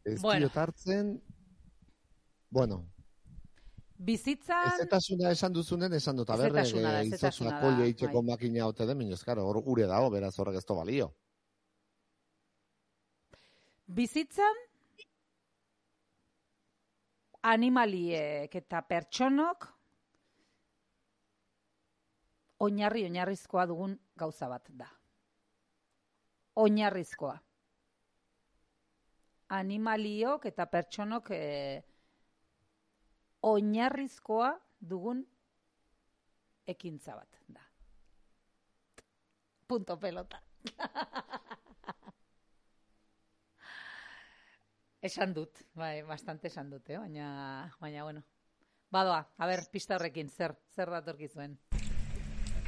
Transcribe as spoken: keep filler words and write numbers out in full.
Ez Bueno. diot hartzen, bueno, Bizitzan... ezetasuna esan duzunen esan dut, aber, Ezetasuna da, izotza ezetasuna da, kolle itxeko bai. makina ote den, minez, karo, hor ure dago, beraz horrek ez to balio. Bizitzan animaliek eta pertsonok oinarri oinarrizkoa dugun gauza bat da. Oinarrizkoa. Animaliok eta pertsonok eh, oinarrizkoa dugun ekintza bat da. Punto pelota. Esan dut, bai, bastante esan dut, eh? baina, baina, bueno. Badoa, a ber, pista horrekin, zer, zer datorkizuen.